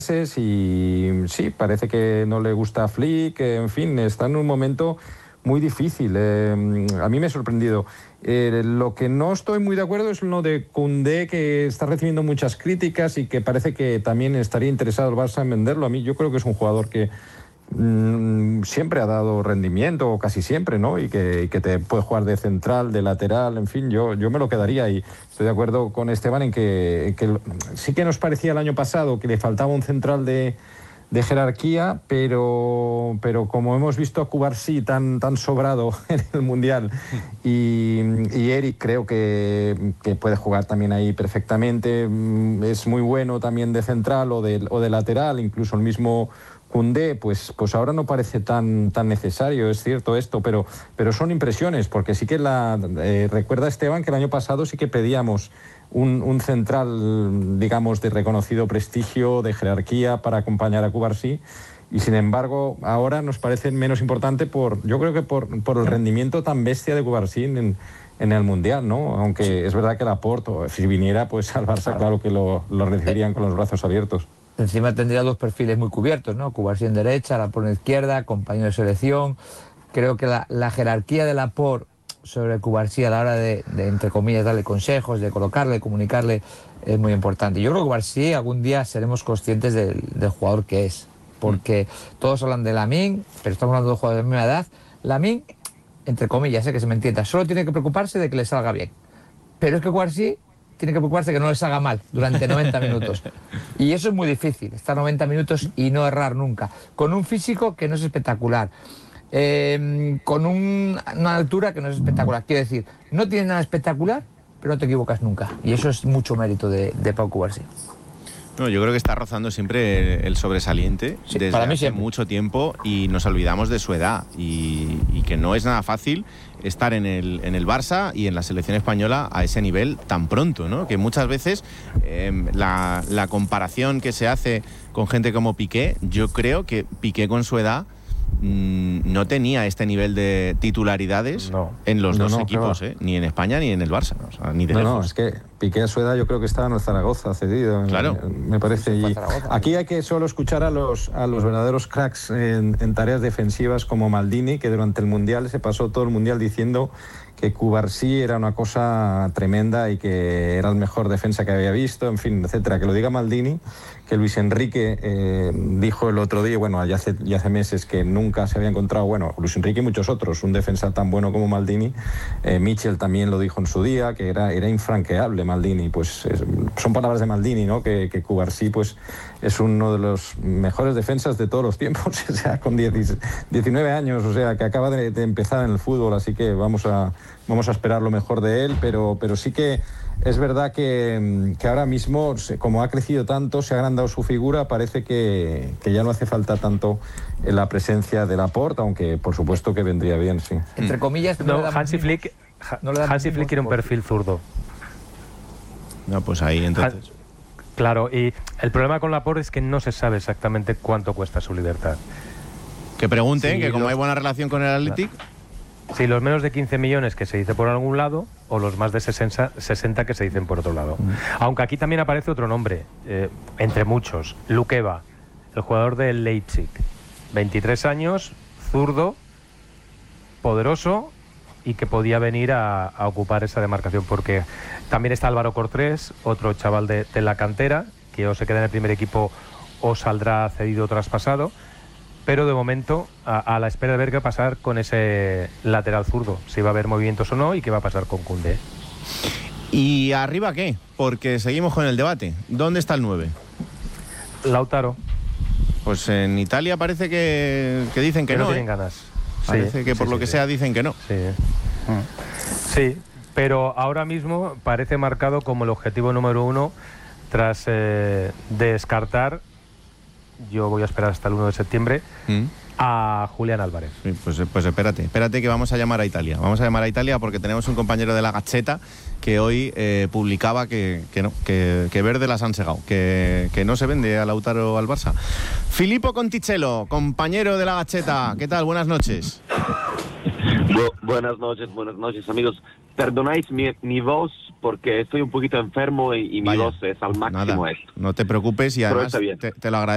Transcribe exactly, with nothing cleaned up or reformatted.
y sí, parece que no le gusta a Flick, en fin, está en un momento muy difícil. Eh, a mí me ha sorprendido. Eh, lo que no estoy muy de acuerdo es lo de Koundé, que está recibiendo muchas críticas y que parece que también estaría interesado el Barça en venderlo. A mí yo creo que es un jugador que mmm, siempre ha dado rendimiento, o casi siempre, ¿no? Y que, y que te puede jugar de central, de lateral, en fin, yo, yo me lo quedaría. Y estoy de acuerdo con Esteban en que, que sí que nos parecía el año pasado que le faltaba un central de... de jerarquía, pero, pero como hemos visto a Cubarsí tan, tan sobrado en el Mundial y, y Eric creo que, que puede jugar también ahí perfectamente, es muy bueno también de central o de, o de lateral, incluso el mismo Koundé, pues, pues ahora no parece tan, tan necesario, es cierto esto, pero, pero son impresiones, porque sí que la... Eh, recuerda Esteban que el año pasado sí que pedíamos Un, un central, digamos, de reconocido prestigio, de jerarquía para acompañar a Cubarsí, y sin embargo ahora nos parece menos importante por, yo creo que por, por el rendimiento tan bestia de Cubarsí en, en el Mundial, ¿no? Aunque sí, es verdad que Laporte, si viniera pues al Barça, claro, claro que lo, lo recibirían con los brazos abiertos. Encima tendría dos perfiles muy cubiertos, ¿no? Cubarsí en derecha, Laporte en izquierda, compañero de selección. Creo que la, la jerarquía de Laporte sobre Cubarsí a la hora de, de, entre comillas, darle consejos, de colocarle, comunicarle, es muy importante. Yo creo que Cubarsí algún día seremos conscientes del, del jugador que es, porque mm. todos hablan de Lamine, pero estamos hablando de jugadores de la misma edad. Lamine, entre comillas, sé que se me entienda, solo tiene que preocuparse de que le salga bien. Pero es que Cubarsí tiene que preocuparse de que no le salga mal durante noventa minutos. Y eso es muy difícil, estar noventa minutos y no errar nunca. Con un físico que no es espectacular. Eh, con un, una altura que no es espectacular. Quiero decir, no tiene nada espectacular, pero no te equivocas nunca. Y eso es mucho mérito de, de Pau Cubarsí. No, yo creo que está rozando siempre el, el sobresaliente sí, desde para mí hace siempre. mucho tiempo, y nos olvidamos de su edad y, y que no es nada fácil estar en el, en el Barça y en la selección española a ese nivel tan pronto, ¿no? Que muchas veces eh, la, la comparación que se hace con gente como Piqué, yo creo que Piqué con su edad no tenía este nivel de titularidades no. en los no, dos no, equipos, claro. ¿eh? Ni en España ni en el Barça, o sea, ni de no, lejos. No, es que Piqué a su edad yo creo que estaba en el Zaragoza cedido, claro. me parece. Y aquí hay que solo escuchar a los, a los verdaderos cracks en, en tareas defensivas como Maldini, que durante el Mundial se pasó todo el Mundial diciendo que Cubarsí era una cosa tremenda y que era el mejor defensa que había visto, en fin, etcétera. Que lo diga Maldini, que Luis Enrique eh, dijo el otro día, bueno, ya hace, ya hace meses, que nunca se había encontrado, bueno, Luis Enrique y muchos otros, un defensa tan bueno como Maldini. eh, Michel también lo dijo en su día, que era, era infranqueable Maldini. Pues es, son palabras de Maldini, ¿no? Que, que Cubarsí pues, es uno de los mejores defensas de todos los tiempos, o sea, con diecinueve años, o sea, que acaba de, de empezar en el fútbol, así que vamos a... Vamos a esperar lo mejor de él, pero, pero sí que es verdad que, que ahora mismo, como ha crecido tanto, se ha agrandado su figura, parece que, que ya no hace falta tanto la presencia de Laporte, aunque por supuesto que vendría bien, sí. Entre comillas, no, no Hansi Flick, no Hansi Flick quiere un perfil zurdo. No, pues ahí entonces... Han, claro, y el problema con Laporte es que no se sabe exactamente cuánto cuesta su libertad. Que pregunten, sí, que como los... hay buena relación con el Athletic... Sí, los menos de quince millones que se dice por algún lado, o los más de sesenta que se dicen por otro lado. Mm. Aunque aquí también aparece otro nombre, eh, entre muchos, Lukeba, el jugador del Leipzig. veintitrés años, zurdo, poderoso, y que podía venir a, a ocupar esa demarcación, porque también está Álvaro Cortés, otro chaval de, de la cantera, que o se queda en el primer equipo o saldrá cedido o traspasado. Pero de momento, a, a la espera de ver qué va a pasar con ese lateral zurdo, si va a haber movimientos o no, y qué va a pasar con Koundé. ¿Y arriba qué? Porque seguimos con el debate. ¿Dónde está el nueve? Lautaro. Pues en Italia parece que, que dicen que, que no, no tienen ¿eh? ganas. Parece sí, que por sí, lo sí, que sí. sea dicen que no. Sí. Mm. Sí, pero ahora mismo parece marcado como el objetivo número uno tras eh, descartar, yo voy a esperar hasta el uno de septiembre, ¿Mm? a Julián Álvarez. Sí, pues, pues espérate, espérate que vamos a llamar a Italia. Vamos a llamar a Italia porque tenemos un compañero de la Gazzetta que hoy eh, publicaba que, que no, que, que Verde las han segado, que, que no se vende a Lautaro al Barça. Filippo Conticello, compañero de la Gazzetta, ¿qué tal? Buenas noches. Bu- buenas noches, buenas noches, amigos. Perdonáis mi, mi voz porque estoy un poquito enfermo y, y mi Vaya, voz es al máximo. Nada, no te preocupes y además te, te lo agradezco.